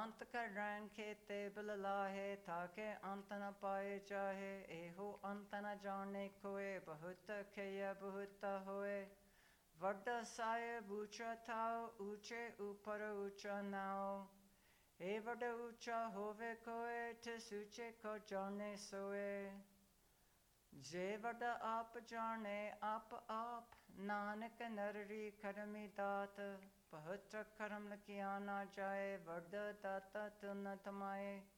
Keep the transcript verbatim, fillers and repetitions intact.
ਅੰਤ ਕਰ ਰੈਣ ਖੇਤੇ ਬਿਲ ਲਾਹੇ, ਥਾਕੇ ਅੰਤ ਨ ਪਾਏ ਚਾਹੇ। ਇਹੋ ਅੰਤ ਨ ਜਾਣੇ ਕੋਏ, ਬਹੁਤ ਖਿਆ ਬਹੁਤ ਹੋਏ। ਵੱਡਾ ਸਾਹਿਬ ਉੱਚਾ ਥਾਉ, ਉੱਚੇ ਉੱਪਰ ਉੱਚਾ ਨਾਉ। ਇਹ ਵੱਡਾ ਉੱਚਾ ਹੋਵੇ ਕੋਏ, ਤਿਸ ਉੱਚੇ ਕੋ ਜਾਣੇ ਸੋਏ। ਜੇ ਵੱਡਾ ਆਪ ਜਾਣੇ ਆਪ ਆਪ, ਨਾਨਕ ਨਰਰੀ ਕਰਮੀ ਦਾਤ। ਬਹੁਤ ਕਰਮ ਲਖਿਆ ਨਾ ਜਾਏ, ਵੱਡਾ ਦਾਤਾ ਤੁਨ ਤਮਾਏ।